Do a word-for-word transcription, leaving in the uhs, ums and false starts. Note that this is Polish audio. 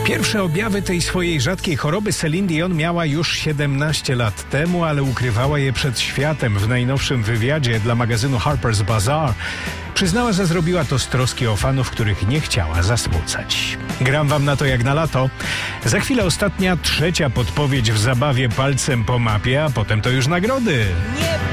Pierwsze objawy tej swojej rzadkiej choroby Celine Dion miała już siedemnaście lat temu, ale ukrywała je przed światem. W najnowszym wywiadzie dla magazynu Harper's Bazaar przyznała, że zrobiła to z troski o fanów, których nie chciała zasmucać. Gram wam na to jak na lato. Za chwilę ostatnia, trzecia podpowiedź w zabawie palcem po mapie, a potem to już nagrody.